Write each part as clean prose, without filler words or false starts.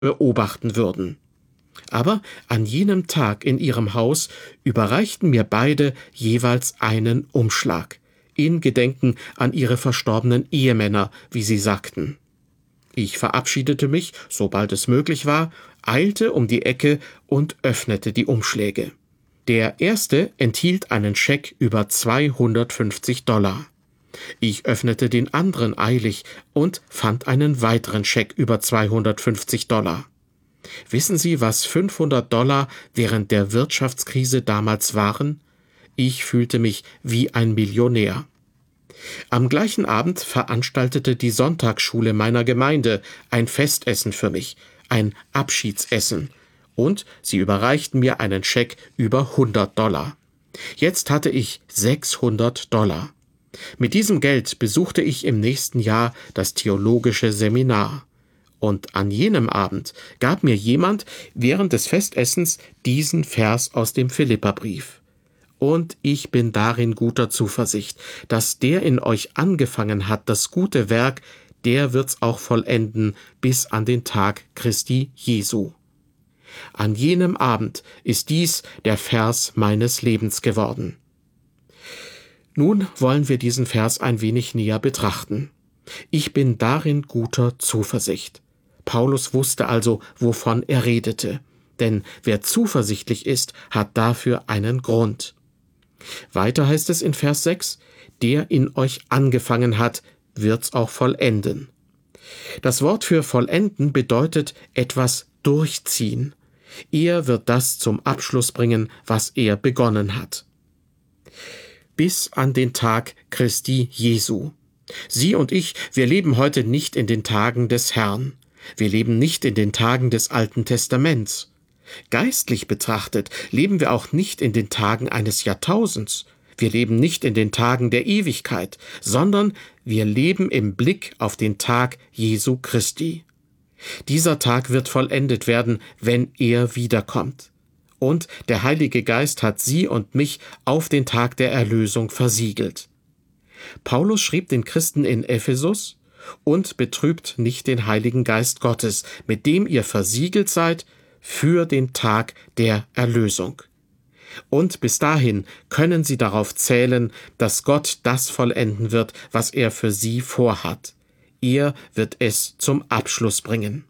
beobachten würden. Aber an jenem Tag in ihrem Haus überreichten mir beide jeweils einen Umschlag, in Gedenken an ihre verstorbenen Ehemänner, wie sie sagten. Ich verabschiedete mich, sobald es möglich war, eilte um die Ecke und öffnete die Umschläge. Der erste enthielt einen Scheck über $250. Ich öffnete den anderen eilig und fand einen weiteren Scheck über $250. Wissen Sie, was $500 während der Wirtschaftskrise damals waren? Ich fühlte mich wie ein Millionär. Am gleichen Abend veranstaltete die Sonntagsschule meiner Gemeinde ein Festessen für mich, ein Abschiedsessen, und sie überreichten mir einen Scheck über $100. Jetzt hatte ich $600. Mit diesem Geld besuchte ich im nächsten Jahr das theologische Seminar. Und an jenem Abend gab mir jemand während des Festessens diesen Vers aus dem Philipperbrief. Und ich bin darin guter Zuversicht, dass der in euch angefangen hat, das gute Werk, der wird's auch vollenden bis an den Tag Christi Jesu. An jenem Abend ist dies der Vers meines Lebens geworden. Nun wollen wir diesen Vers ein wenig näher betrachten. Ich bin darin guter Zuversicht. Paulus wusste also, wovon er redete, denn wer zuversichtlich ist, hat dafür einen Grund. Weiter heißt es in Vers 6, der in euch angefangen hat, wird's auch vollenden. Das Wort für vollenden bedeutet etwas durchziehen. Er wird das zum Abschluss bringen, was er begonnen hat. Bis an den Tag Christi Jesu. Sie und ich, wir leben heute nicht in den Tagen des Herrn. Wir leben nicht in den Tagen des Alten Testaments. Geistlich betrachtet leben wir auch nicht in den Tagen eines Jahrtausends. Wir leben nicht in den Tagen der Ewigkeit, sondern wir leben im Blick auf den Tag Jesu Christi. Dieser Tag wird vollendet werden, wenn er wiederkommt. Und der Heilige Geist hat Sie und mich auf den Tag der Erlösung versiegelt. Paulus schrieb den Christen in Ephesus: Und betrübt nicht den Heiligen Geist Gottes, mit dem ihr versiegelt seid für den Tag der Erlösung. Und bis dahin können Sie darauf zählen, dass Gott das vollenden wird, was er für Sie vorhat. Er wird es zum Abschluss bringen.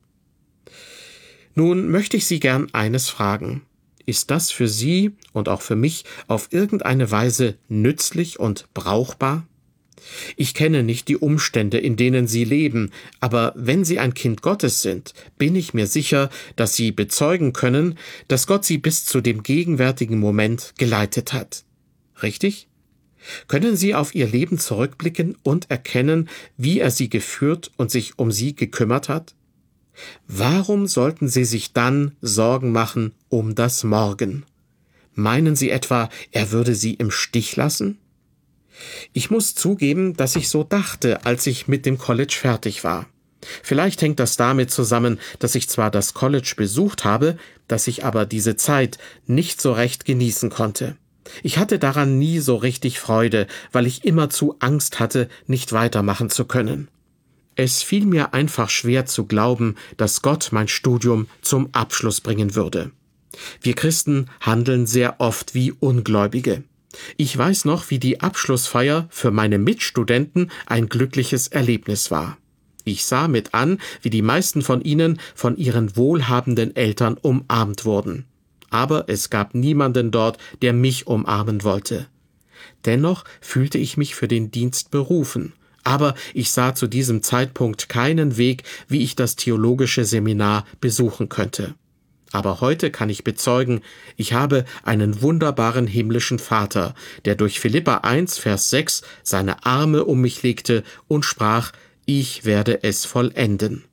Nun möchte ich Sie gern eines fragen. Ist das für Sie und auch für mich auf irgendeine Weise nützlich und brauchbar? Ich kenne nicht die Umstände, in denen Sie leben, aber wenn Sie ein Kind Gottes sind, bin ich mir sicher, dass Sie bezeugen können, dass Gott Sie bis zu dem gegenwärtigen Moment geleitet hat. Richtig? Können Sie auf Ihr Leben zurückblicken und erkennen, wie er Sie geführt und sich um Sie gekümmert hat? Warum sollten Sie sich dann Sorgen machen um das Morgen? Meinen Sie etwa, er würde Sie im Stich lassen? Ich muss zugeben, dass ich so dachte, als ich mit dem College fertig war. Vielleicht hängt das damit zusammen, dass ich zwar das College besucht habe, dass ich aber diese Zeit nicht so recht genießen konnte. Ich hatte daran nie so richtig Freude, weil ich immerzu Angst hatte, nicht weitermachen zu können. Es fiel mir einfach schwer zu glauben, dass Gott mein Studium zum Abschluss bringen würde. Wir Christen handeln sehr oft wie Ungläubige. Ich weiß noch, wie die Abschlussfeier für meine Mitstudenten ein glückliches Erlebnis war. Ich sah mit an, wie die meisten von ihnen von ihren wohlhabenden Eltern umarmt wurden. Aber es gab niemanden dort, der mich umarmen wollte. Dennoch fühlte ich mich für den Dienst berufen. Aber ich sah zu diesem Zeitpunkt keinen Weg, wie ich das theologische Seminar besuchen könnte. Aber heute kann ich bezeugen, ich habe einen wunderbaren himmlischen Vater, der durch Philipper 1, Vers 6 seine Arme um mich legte und sprach: Ich werde es vollenden.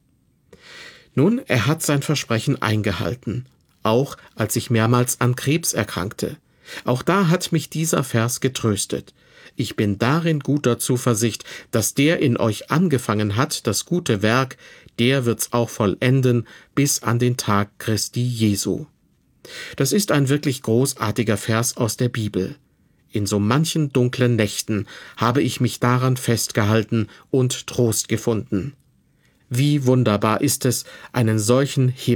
Nun, er hat sein Versprechen eingehalten, auch als ich mehrmals an Krebs erkrankte. Auch da hat mich dieser Vers getröstet. Ich bin darin guter Zuversicht, dass der in euch angefangen hat, das gute Werk, der wird's auch vollenden bis an den Tag Christi Jesu. Das ist ein wirklich großartiger Vers aus der Bibel. In so manchen dunklen Nächten habe ich mich daran festgehalten und Trost gefunden. Wie wunderbar ist es, einen solchen